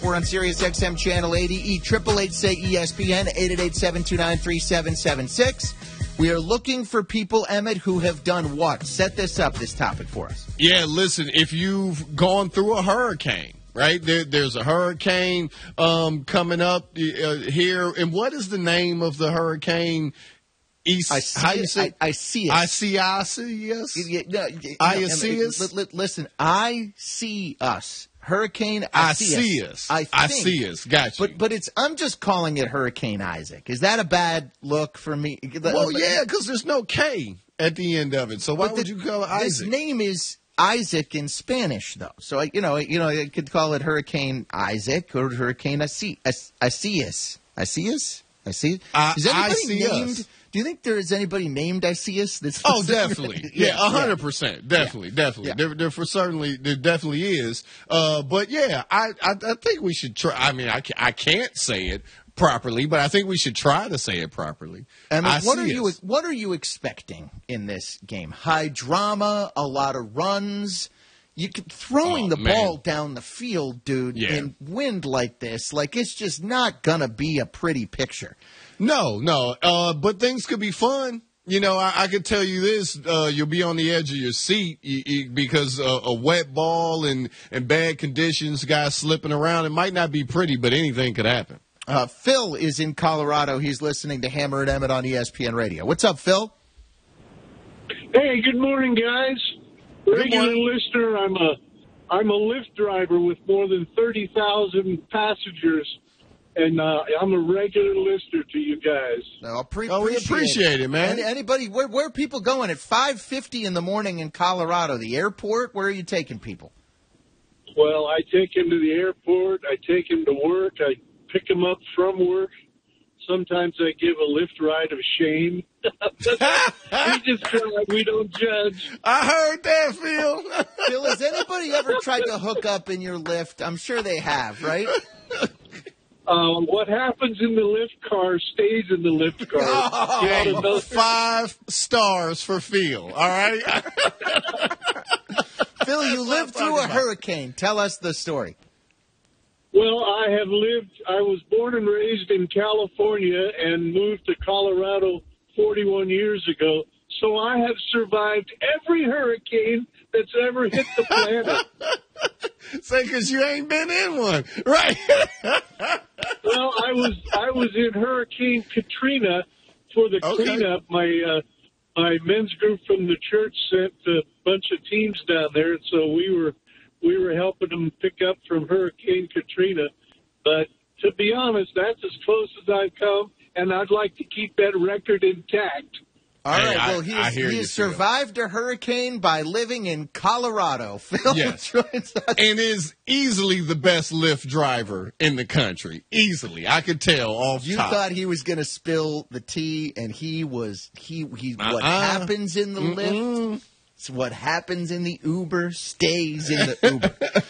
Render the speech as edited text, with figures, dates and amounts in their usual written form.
We're on Sirius XM Channel 80, E888-SAY-ESPN, 888-729-3776. We are looking for people, Emmett, who have done what? Set this up, this topic for us. Yeah, listen, if you've gone through a hurricane, right? There's a hurricane coming up here. And what is the name of the hurricane? Isaias. Listen, I see us. Hurricane Isaias. Isaias. Gotcha. But I'm just calling it Hurricane Isaac. Is that a bad look for me? Well, yeah, because there's no K at the end of it. So why would you call it Isaac? His name is Isaac in Spanish, though. So I could call it Hurricane Isaac or Hurricane Isaias. Isaias. Is anybody named? Do you think there is anybody named Isaias? Definitely. Yeah, 100%. Definitely. Yeah. There definitely is. But yeah, I think we should try. I mean, I can't say it properly, but I think we should try to say it properly. I mean, what are you expecting in this game? High drama, a lot of runs. You could throwing the ball down the field, dude, in wind like this, like it's just not gonna be a pretty picture. No, but things could be fun. You know, I could tell you this: you'll be on the edge of your seat because a wet ball and bad conditions, guys slipping around. It might not be pretty, but anything could happen. Phil is in Colorado. He's listening to Hammer and Emmett on ESPN Radio. What's up, Phil? Hey, good morning, guys. Regular listener. I'm a Lyft driver with more than 30,000 passengers. And I'm a regular listener to you guys. We appreciate it, man. Anybody, where are people going at 5:50 in the morning in Colorado? The airport? Where are you taking people? Well, I take them to the airport. I take them to work. I pick them up from work. Sometimes I give a Lyft ride of shame. We just drive. We don't judge. I heard that, Phil. Phil, has anybody ever tried to hook up in your Lyft? I'm sure they have, right? What happens in the Lyft car stays in the Lyft car. 5 stars for Phil, all right? Phil, you lived through a hurricane. Tell us the story. Well, I was born and raised in California and moved to Colorado 41 years ago. So I have survived every hurricane that's ever hit the planet. Say, because you ain't been in one, right? Well, I was in Hurricane Katrina for the cleanup. My men's group from the church sent a bunch of teams down there, and so we were helping them pick up from Hurricane Katrina. But to be honest, that's as close as I've come, and I'd like to keep that record intact. All right, well, he has survived a hurricane by living in Colorado. Phil, yes, and is easily the best Lyft driver in the country. Easily, I could tell off You top. thought he was going to spill the tea, and he was. What happens in the Lyft? What happens in the Uber stays in the Uber.